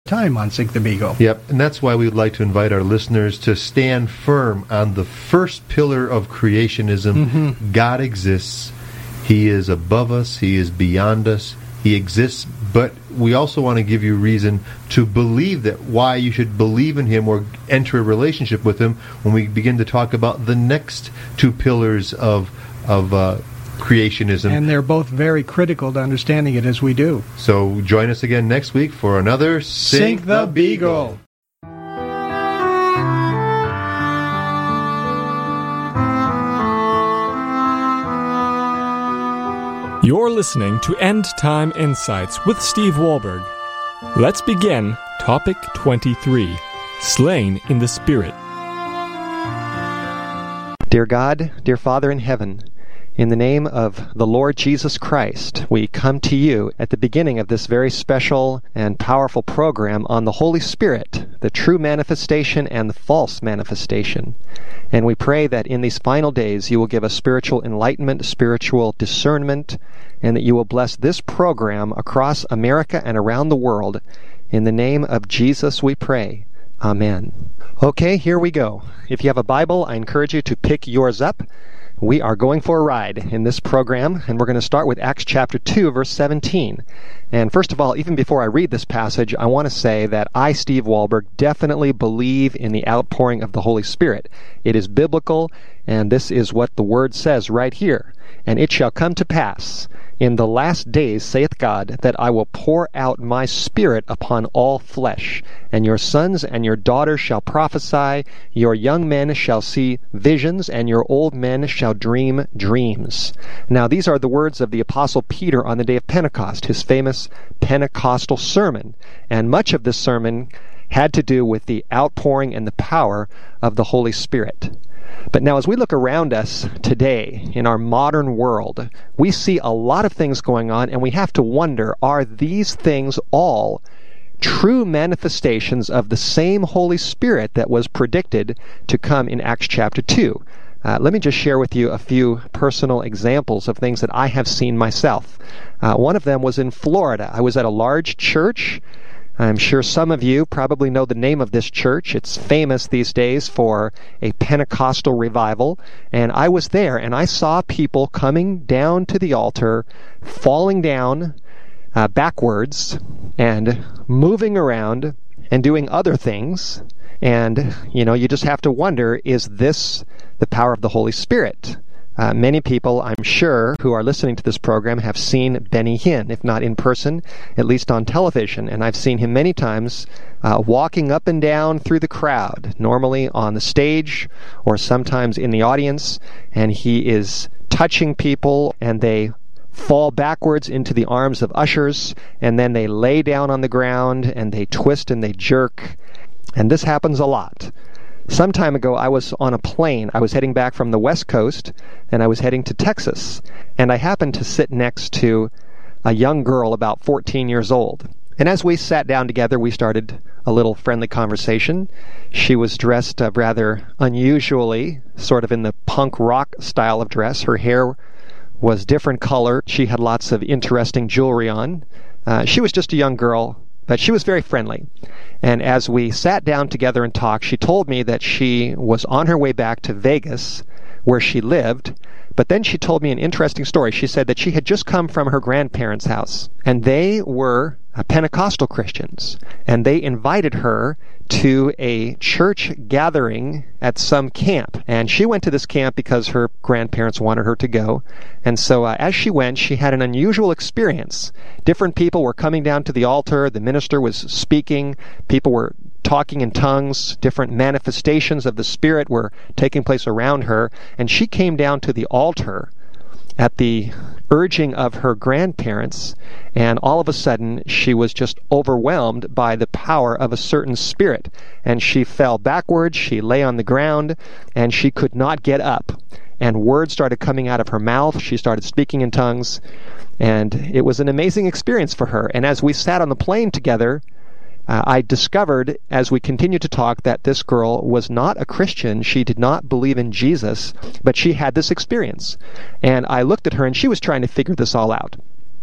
time on Sink the Beagle. Yep, and that's why we would like to invite our listeners to stand firm on the first pillar of creationism. God exists. He is above us. He is beyond us. He exists, but we also want to give you reason to believe that, why you should believe in Him or enter a relationship with Him when we begin to talk about the next two pillars of creationism. And they're both very critical to understanding it as we do. So join us again next week for another Sink the Beagle. You're listening to End Time Insights with Steve Wahlberg. Let's begin Topic 23, Slain in the Spirit. Dear God, dear Father in heaven, in the name of the Lord Jesus Christ, we come to you at the beginning of this very special and powerful program on the Holy Spirit, the true manifestation and the false manifestation. And we pray that in these final days you will give us spiritual enlightenment, spiritual discernment, and that you will bless this program across America and around the world. In the name of Jesus we pray. Amen. Okay, here we go. If you have a Bible, I encourage you to pick yours up. We are going for a ride in this program, and we're going to start with Acts chapter 2, verse 17. And first of all, even before I read this passage, I want to say that I, Steve Wahlberg, definitely believe in the outpouring of the Holy Spirit. It is biblical, and this is what the Word says right here. And it shall come to pass in the last days, saith God, that I will pour out my Spirit upon all flesh, and your sons and your daughters shall prophesy, your young men shall see visions, and your old men shall dream dreams. Now these are the words of the Apostle Peter on the day of Pentecost, his famous Pentecostal sermon. And much of this sermon had to do with the outpouring and the power of the Holy Spirit. But now as we look around us today in our modern world, we see a lot of things going on, and we have to wonder, are these things all true manifestations of the same Holy Spirit that was predicted to come in Acts chapter 2? Let me just share with you a few personal examples of things that I have seen myself. One of them was in Florida. I was at a large church. I'm sure some of you probably know the name of this church. It's famous these days for a Pentecostal revival. And I was there, and I saw people coming down to the altar, falling down backwards, and moving around and doing other things. And, you just have to wonder, is this the power of the Holy Spirit? Many people, I'm sure, who are listening to this program have seen Benny Hinn, if not in person, at least on television. And I've seen him many times walking up and down through the crowd, normally on the stage or sometimes in the audience. And he is touching people, and they fall backwards into the arms of ushers, and then they lay down on the ground, and they twist and they jerk. And this happens a lot. Some time ago, I was on a plane. I was heading back from the West Coast, and I was heading to Texas. And I happened to sit next to a young girl about 14 years old. And as we sat down together, we started a little friendly conversation. She was dressed rather unusually, sort of in the punk rock style of dress. Her hair was different color. She had lots of interesting jewelry on. She was just a young girl, but she was very friendly. And as we sat down together and talked, she told me that she was on her way back to Vegas, where she lived. But then she told me an interesting story. She said that she had just come from her grandparents' house, and they were Pentecostal Christians, and they invited her to a church gathering at some camp. And she went to this camp because her grandparents wanted her to go. And so as she went, she had an unusual experience. Different people were coming down to the altar. The minister was speaking. People were talking in tongues. Different manifestations of the Spirit were taking place around her. And she came down to the altar at the urging of her grandparents, and all of a sudden she was just overwhelmed by the power of a certain spirit. And she fell backwards, she lay on the ground, and she could not get up. And words started coming out of her mouth. She started speaking in tongues, and it was an amazing experience for her. And as we sat on the plane together, I discovered, as we continued to talk, that this girl was not a Christian. She did not believe in Jesus, but she had this experience. And I looked at her, and she was trying to figure this all out.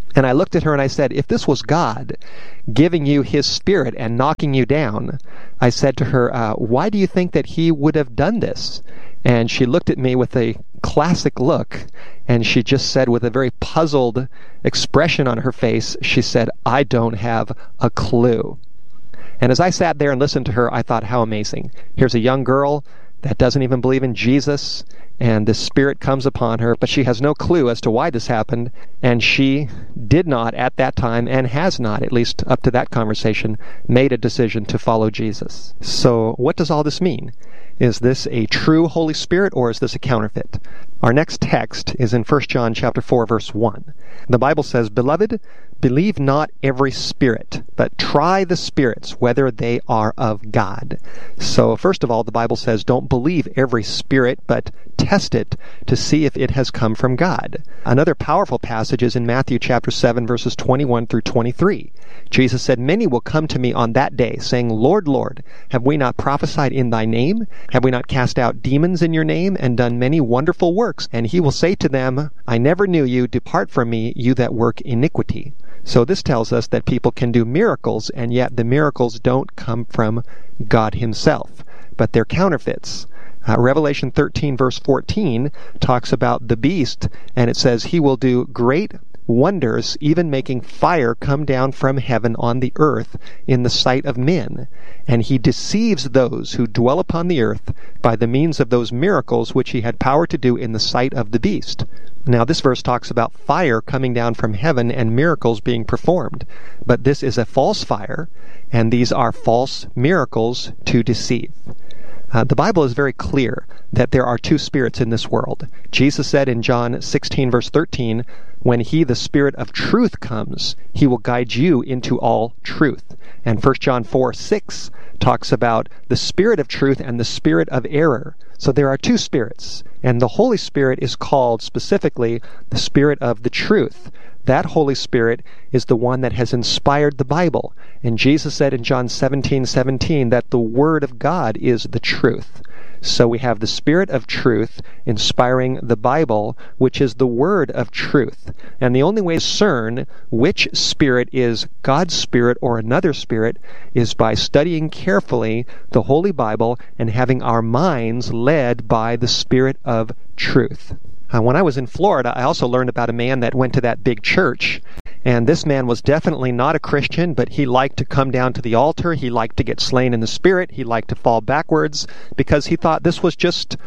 And I looked at her and I said, if this was God giving you His Spirit and knocking you down, I said to her, why do you think that He would have done this? And she looked at me with a classic look, and she just said with a very puzzled expression on her face, she said, I don't have a clue. And as I sat there and listened to her, I thought, how amazing. Here's a young girl that doesn't even believe in Jesus, and the Spirit comes upon her, but she has no clue as to why this happened, and she did not at that time, and has not, at least up to that conversation, made a decision to follow Jesus. So what does all this mean? Is this a true Holy Spirit, or is this a counterfeit? Our next text is in 1 John chapter 4, verse 1. The Bible says, Beloved, believe not every spirit, but try the spirits, whether they are of God. So first of all, the Bible says, don't believe every spirit, but test it to see if it has come from God. Another powerful passage is in Matthew chapter 7, verses 21 through 23. Jesus said, Many will come to me on that day, saying, Lord, Lord, have we not prophesied in thy name? Have we not cast out demons in your name, and done many wonderful works? And he will say to them, I never knew you. Depart from me, you that work iniquity. So this tells us that people can do miracles, and yet the miracles don't come from God Himself, but they're counterfeits. Revelation 13, verse 14, talks about the beast, and it says, He will do great wonders, even making fire come down from heaven on the earth in the sight of men. And He deceives those who dwell upon the earth by the means of those miracles which He had power to do in the sight of the beast. Now this verse talks about fire coming down from heaven and miracles being performed. But this is a false fire, and these are false miracles to deceive. The Bible is very clear that there are two spirits in this world. Jesus said in John 16, verse 13, when He, the Spirit of truth, comes, He will guide you into all truth. And 1 John 4, 6 talks about the Spirit of truth and the Spirit of error. So there are two spirits, and the Holy Spirit is called specifically the Spirit of the truth. That Holy Spirit is the one that has inspired the Bible. And Jesus said in John 17:17 that the Word of God is the truth. So we have the Spirit of truth inspiring the Bible, which is the Word of truth. And the only way to discern which spirit is God's Spirit or another spirit is by studying carefully the Holy Bible and having our minds led by the Spirit of truth. When I was in Florida, I also learned about a man that went to that big church. And this man was definitely not a Christian, but he liked to come down to the altar. He liked to get slain in the Spirit. He liked to fall backwards because he thought this was just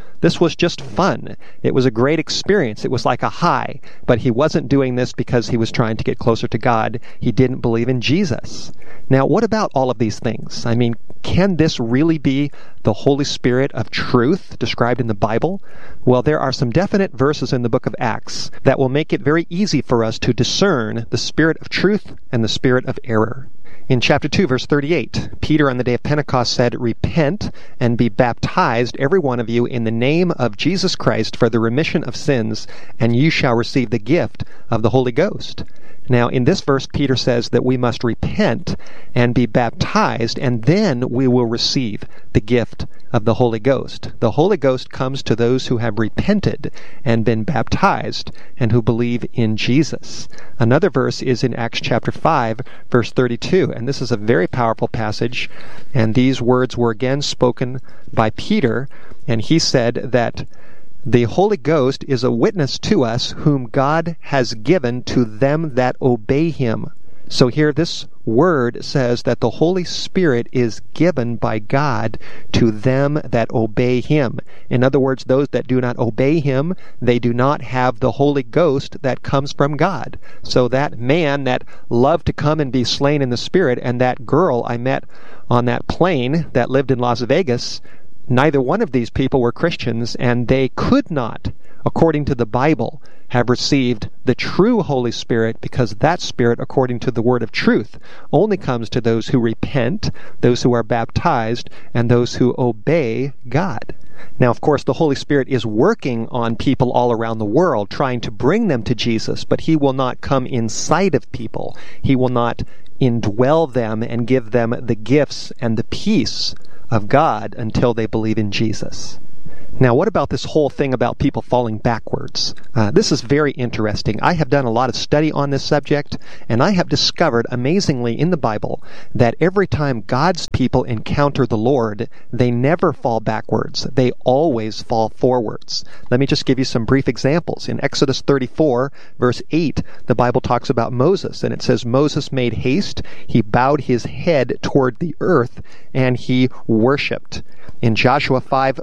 fun. It was a great experience. It was like a high. But he wasn't doing this because he was trying to get closer to God. He didn't believe in Jesus. Now, what about all of these things? I mean, can this really be the Holy Spirit of truth described in the Bible? Well, there are some definite verses in the book of Acts that will make it very easy for us to discern the Spirit of truth and the Spirit of error. In chapter 2, verse 38, Peter on the day of Pentecost said, Repent and be baptized, every one of you, in the name of Jesus Christ for the remission of sins, and you shall receive the gift of the Holy Ghost. Now, in this verse, Peter says that we must repent and be baptized, and then we will receive the gift of the Holy Ghost. The Holy Ghost comes to those who have repented and been baptized and who believe in Jesus. Another verse is in Acts chapter 5, verse 32, and this is a very powerful passage, and these words were again spoken by Peter, and he said that the Holy Ghost is a witness to us whom God has given to them that obey Him. So here this word says that the Holy Spirit is given by God to them that obey Him. In other words, those that do not obey Him, they do not have the Holy Ghost that comes from God. So that man that loved to come and be slain in the Spirit, and that girl I met on that plane that lived in Las Vegas, neither one of these people were Christians, and they could not, according to the Bible, have received the true Holy Spirit, because that Spirit, according to the Word of truth, only comes to those who repent, those who are baptized, and those who obey God. Now, of course, the Holy Spirit is working on people all around the world, trying to bring them to Jesus, but He will not come inside of people. He will not indwell them and give them the gifts and the peace of God until they believe in Jesus. Now, what about this whole thing about people falling backwards? This is very interesting. I have done a lot of study on this subject, and I have discovered, amazingly, in the Bible, that every time God's people encounter the Lord, they never fall backwards. They always fall forwards. Let me just give you some brief examples. In Exodus 34, verse 8, the Bible talks about Moses, and it says, Moses made haste, he bowed his head toward the earth, and he worshipped. In Joshua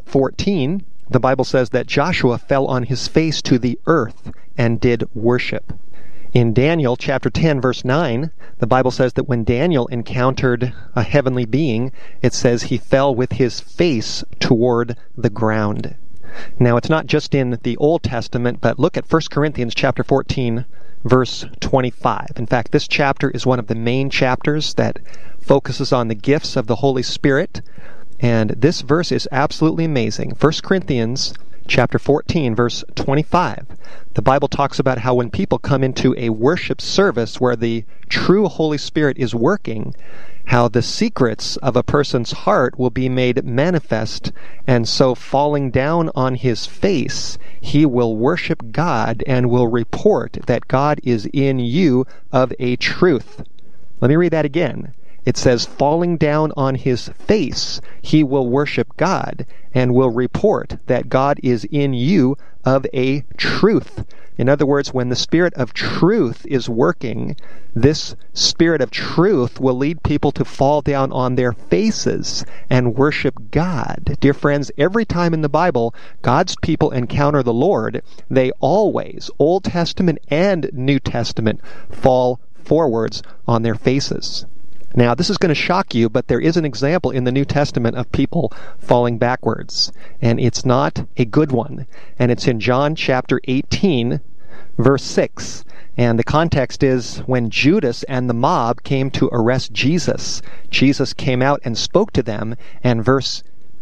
5:14, the Bible says that Joshua fell on his face to the earth and did worship. In Daniel chapter 10, verse 9, the Bible says that when Daniel encountered a heavenly being, it says he fell with his face toward the ground. Now, it's not just in the Old Testament, but look at 1 Corinthians chapter 14, verse 25. In fact, this chapter is one of the main chapters that focuses on the gifts of the Holy Spirit. And this verse is absolutely amazing. 1 Corinthians chapter 14, verse 25. The Bible talks about how when people come into a worship service where the true Holy Spirit is working, how the secrets of a person's heart will be made manifest, and so falling down on his face, he will worship God and will report that God is in you of a truth. Let me read that again. It says, falling down on his face, he will worship God and will report that God is in you of a truth. In other words, when the Spirit of truth is working, this Spirit of truth will lead people to fall down on their faces and worship God. Dear friends, every time in the Bible God's people encounter the Lord, they always, Old Testament and New Testament, fall forwards on their faces. Now, this is going to shock you, but there is an example in the New Testament of people falling backwards, and it's not a good one. And it's in John chapter 18, verse 6. And the context is when Judas and the mob came to arrest Jesus, Jesus came out and spoke to them, and verse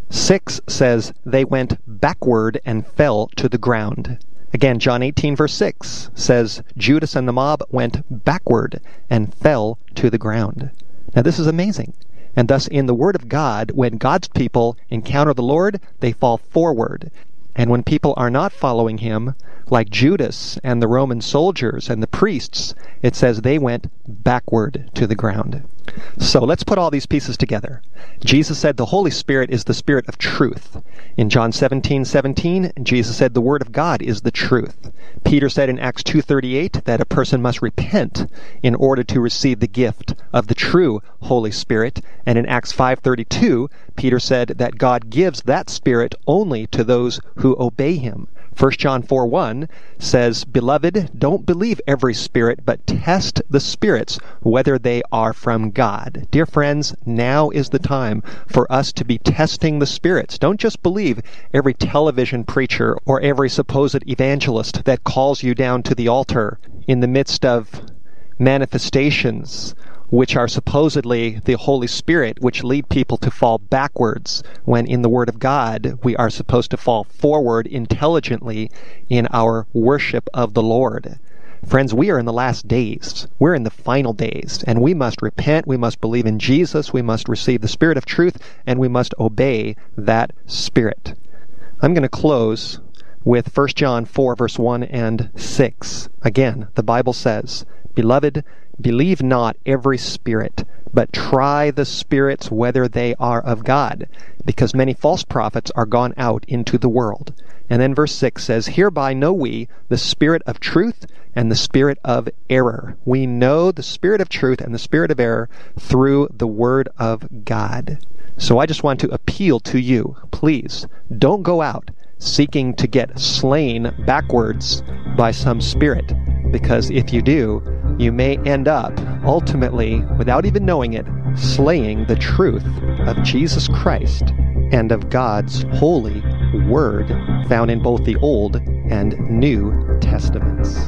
6 says, they went backward and fell to the ground. Again, John 18, verse 6 says, Judas and the mob went backward and fell to the ground. Now, this is amazing. And thus, in the Word of God, when God's people encounter the Lord, they fall forward. And when people are not following him, like Judas and the Roman soldiers and the priests, it says they went backward to the ground. So let's put all these pieces together. Jesus said the Holy Spirit is the Spirit of truth. In John 17:17, Jesus said the Word of God is the truth. Peter said in Acts 2:38 that a person must repent in order to receive the gift of the true Holy Spirit. And in Acts 5:32, Peter said that God gives that Spirit only to those who obey him. 1 John 4:1 says, Beloved, don't believe every spirit, but test the spirits, whether they are from God. Dear friends, now is the time for us to be testing the spirits. Don't just believe every television preacher or every supposed evangelist that calls you down to the altar in the midst of manifestations which are supposedly the Holy Spirit, which lead people to fall backwards, when in the Word of God we are supposed to fall forward intelligently in our worship of the Lord. Friends, we are in the last days. We're in the final days, and we must repent, we must believe in Jesus, we must receive the Spirit of truth, and we must obey that Spirit. I'm going to close with 1 John 4, verse 1 and 6. Again, the Bible says, Beloved, believe not every spirit, but try the spirits whether they are of God, because many false prophets are gone out into the world. And then verse 6 says, Hereby know we the spirit of truth and the spirit of error. We know the spirit of truth and the spirit of error through the Word of God. So I just want to appeal to you, please, don't go out seeking to get slain backwards by some spirit, because if you do, you may end up, ultimately, without even knowing it, slaying the truth of Jesus Christ and of God's holy Word found in both the Old and New Testaments.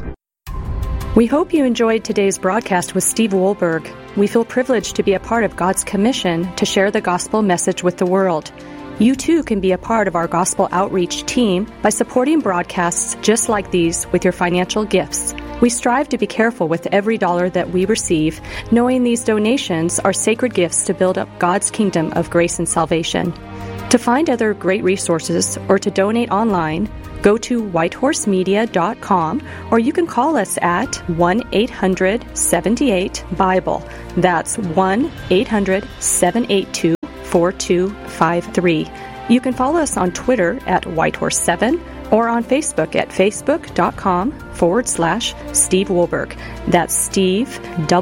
We hope you enjoyed today's broadcast with Steve Wohlberg. We feel privileged to be a part of God's commission to share the gospel message with the world. You too can be a part of our gospel outreach team by supporting broadcasts just like these with your financial gifts. We strive to be careful with every dollar that we receive, knowing these donations are sacred gifts to build up God's kingdom of grace and salvation. To find other great resources or to donate online, go to whitehorsemedia.com, or you can call us at 1-800-78-BIBLE. That's 1-800-782-4253. You can follow us on Twitter at Whitehorse7 or on Facebook at facebook.com/Steve Wohlberg. That's Steve,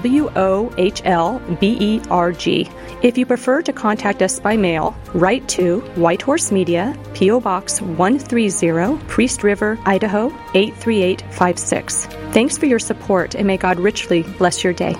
Wohlberg. If you prefer to contact us by mail, write to White Horse Media, P.O. Box 130, Priest River, Idaho 83856. Thanks for your support, and may God richly bless your day.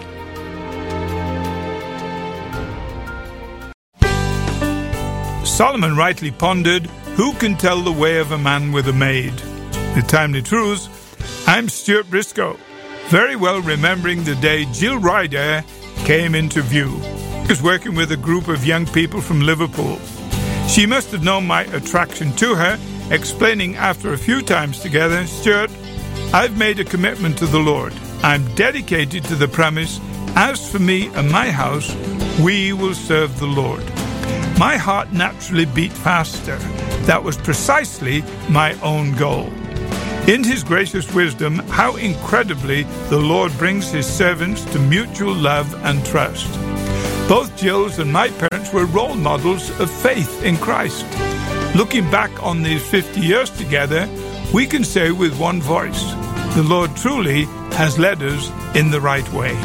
Solomon rightly pondered, who can tell the way of a man with a maid? The Timely Truths. I'm Stuart Briscoe, very well remembering the day Jill Ryder came into view. I was working with a group of young people from Liverpool. She must have known my attraction to her, explaining after a few times together, Stuart, I've made a commitment to the Lord. I'm dedicated to the premise, as for me and my house, we will serve the Lord. My heart naturally beat faster. That was precisely my own goal. In His gracious wisdom, how incredibly the Lord brings His servants to mutual love and trust. Both Jill's and my parents were role models of faith in Christ. Looking back on these 50 years together, we can say with one voice, the Lord truly has led us in the right way.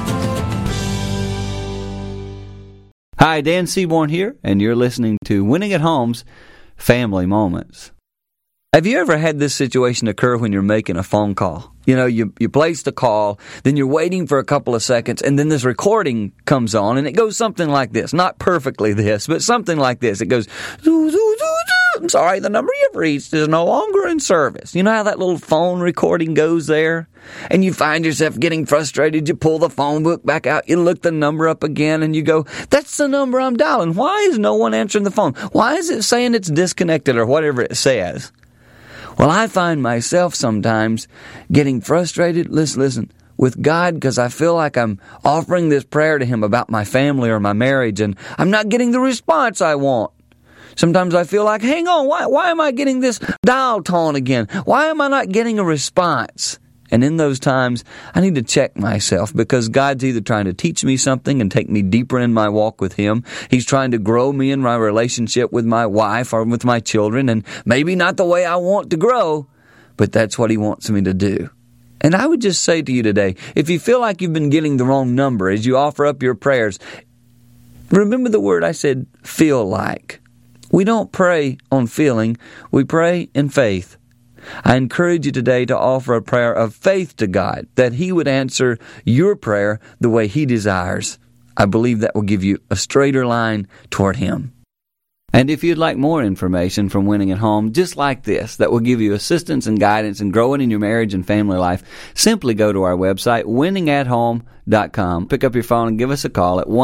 Hi, Dan Seaborn here, and you're listening to Winning at Home's Family Moments. Have you ever had this situation occur when you're making a phone call? You know, you place the call, then you're waiting for a couple of seconds, and then this recording comes on, and it goes something like this. Not perfectly this, but something like this. It goes, doo, doo, doo, doo. I'm sorry, the number you've reached is no longer in service. You know how that little phone recording goes there? And you find yourself getting frustrated. You pull the phone book back out. You look the number up again, and you go, that's the number I'm dialing. Why is no one answering the phone? Why is it saying it's disconnected or whatever it says? Well, I find myself sometimes getting frustrated, listen, with God because I feel like I'm offering this prayer to Him about my family or my marriage, and I'm not getting the response I want. Sometimes I feel like, hang on, why am I getting this dial tone again? Why am I not getting a response? And in those times, I need to check myself because God's either trying to teach me something and take me deeper in my walk with Him. He's trying to grow me in my relationship with my wife or with my children, and maybe not the way I want to grow, but that's what He wants me to do. And I would just say to you today, if you feel like you've been getting the wrong number as you offer up your prayers, remember the word I said, feel like. We don't pray on feeling, we pray in faith. I encourage you today to offer a prayer of faith to God, that He would answer your prayer the way He desires. I believe that will give you a straighter line toward Him. And if you'd like more information from Winning at Home, just like this, that will give you assistance and guidance in growing in your marriage and family life, simply go to our website, winningathome.com. Pick up your phone and give us a call at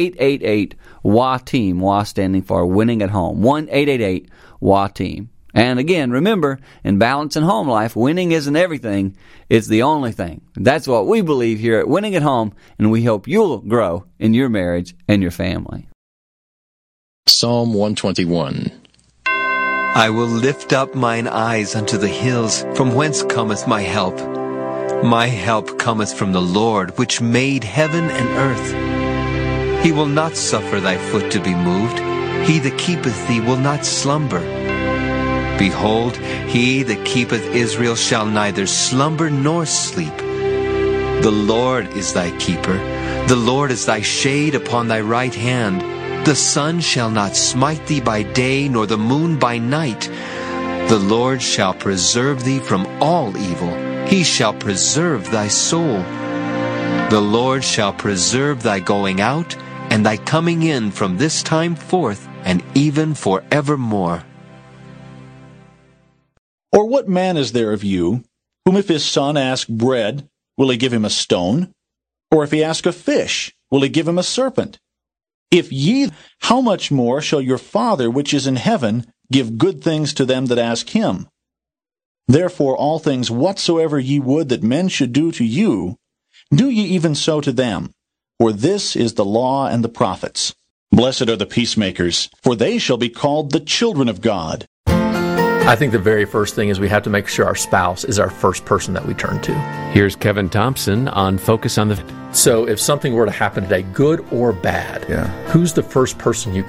1-888-WA-TEAM, WA standing for Winning at Home, 1-888-WA-TEAM. And again, remember, in balance and home life, winning isn't everything, it's the only thing. That's what we believe here at Winning at Home, and we hope you'll grow in your marriage and your family. Psalm 121. I will lift up mine eyes unto the hills, from whence cometh my help. My help cometh from the Lord, which made heaven and earth. He will not suffer thy foot to be moved. He that keepeth thee will not slumber. Behold, he that keepeth Israel shall neither slumber nor sleep. The Lord is thy keeper. The Lord is thy shade upon thy right hand. The sun shall not smite thee by day, nor the moon by night. The Lord shall preserve thee from all evil. He shall preserve thy soul. The Lord shall preserve thy going out and thy coming in from this time forth and even forevermore. Or what man is there of you, whom if his son ask bread, will he give him a stone? Or if he ask a fish, will he give him a serpent? If ye, how much more shall your Father which is in heaven give good things to them that ask him? Therefore all things whatsoever ye would that men should do to you, do ye even so to them. For this is the law and the prophets. Blessed are the peacemakers, for they shall be called the children of God. I think the very first thing is we have to make sure our spouse is our first person that we turn to. Here's Kevin Thompson on Focus on the... So if something were to happen today, good or bad, who's the first person you